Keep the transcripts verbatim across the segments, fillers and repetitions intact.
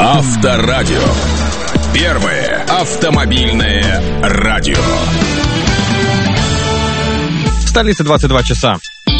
Авторадио. Первое автомобильное радио. В столице двадцать два часа.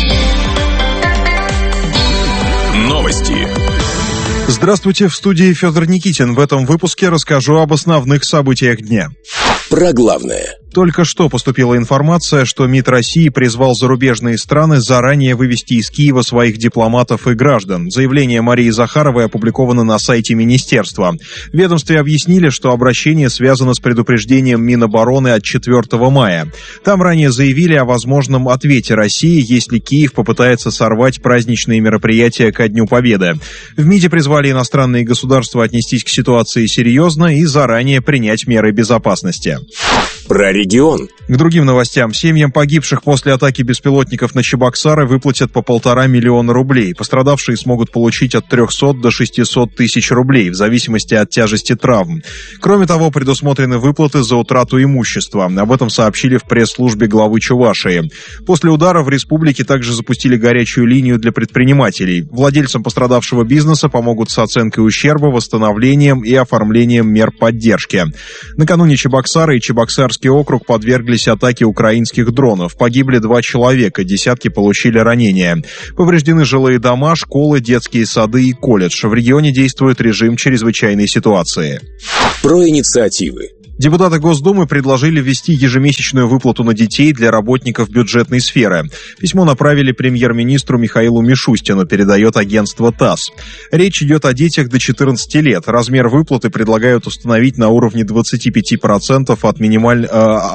Новости. Здравствуйте, в студии Федор Никитин. В этом выпуске расскажу об основных событиях дня. Про главное. Только что поступила информация, что МИД России призвал зарубежные страны заранее вывести из Киева своих дипломатов и граждан. Заявление Марии Захаровой опубликовано на сайте министерства. В ведомстве объяснили, что обращение связано с предупреждением Минобороны от четвёртого мая. Там ранее заявили о возможном ответе России, если Киев попытается сорвать праздничные мероприятия ко Дню Победы. В МИДе призвали иностранные государства отнестись к ситуации серьезно и заранее принять меры безопасности. Про регион. К другим новостям. Семьям погибших после атаки беспилотников на Чебоксары выплатят по полтора миллиона рублей. Пострадавшие смогут получить от трехсот до шестисот тысяч рублей, в зависимости от тяжести травм. Кроме того, предусмотрены выплаты за утрату имущества. Об этом сообщили в пресс-службе главы Чувашии. После удара в республике также запустили горячую линию для предпринимателей. Владельцам пострадавшего бизнеса помогут с оценкой ущерба, восстановлением и оформлением мер поддержки. Накануне Чебоксары и Чебоксарский округ подверглись атаке украинских дронов. Погибли два человека, десятки получили ранения. Повреждены жилые дома, школы, детские сады и колледж. В регионе действует режим чрезвычайной ситуации. Про инициативы. Депутаты Госдумы предложили ввести ежемесячную выплату на детей для работников бюджетной сферы. Письмо направили премьер-министру Михаилу Мишустину, передает агентство ТАСС. Речь идет о детях до четырнадцати лет. Размер выплаты предлагают установить на уровне двадцати пяти процентов от, минималь... э,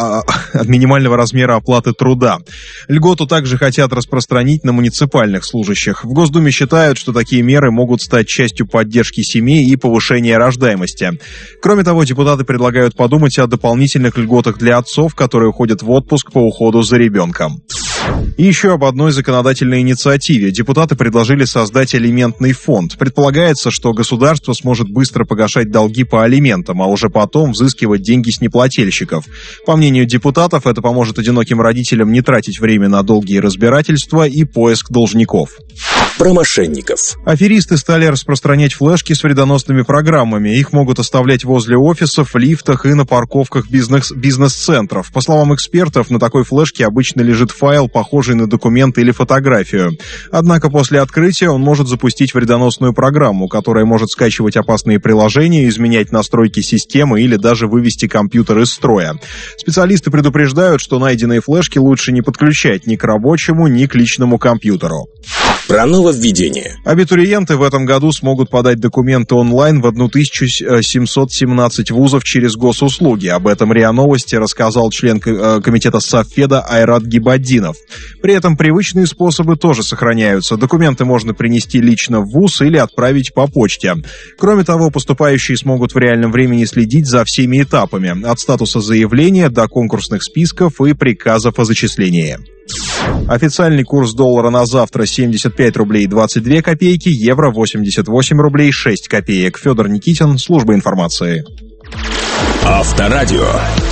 от минимального размера оплаты труда. Льготу также хотят распространить на муниципальных служащих. В Госдуме считают, что такие меры могут стать частью поддержки семей и повышения рождаемости. Кроме того, депутаты предлагают подумать Подумать о дополнительных льготах для отцов, которые уходят в отпуск по уходу за ребенком. И еще об одной законодательной инициативе. Депутаты предложили создать алиментный фонд. Предполагается, что государство сможет быстро погашать долги по алиментам, а уже потом взыскивать деньги с неплательщиков. По мнению депутатов, это поможет одиноким родителям не тратить время на долгие разбирательства и поиск должников. Про мошенников. Аферисты стали распространять флешки с вредоносными программами. Их могут оставлять возле офисов, лифтах и на парковках бизнес- бизнес-центров. По словам экспертов, на такой флешке обычно лежит файл, похожий на документ или фотографию. Однако после открытия он может запустить вредоносную программу, которая может скачивать опасные приложения, изменять настройки системы или даже вывести компьютер из строя. Специалисты предупреждают, что найденные флешки лучше не подключать ни к рабочему, ни к личному компьютеру. Про нововведение. Абитуриенты в этом году смогут подать документы онлайн в тысячу семьсот семнадцать вузов через госуслуги. Об этом РИА Новости рассказал член комитета Совфеда Айрат Гибаддинов. При этом привычные способы тоже сохраняются. Документы можно принести лично в вуз или отправить по почте. Кроме того, поступающие смогут в реальном времени следить за всеми этапами, от статуса заявления до конкурсных списков и приказов о зачислении. Официальный курс доллара на завтра семьдесят пять рублей двадцать две копейки, евро восемьдесят восемь рублей шесть копеек. Федор Никитин, служба информации. Авторадио.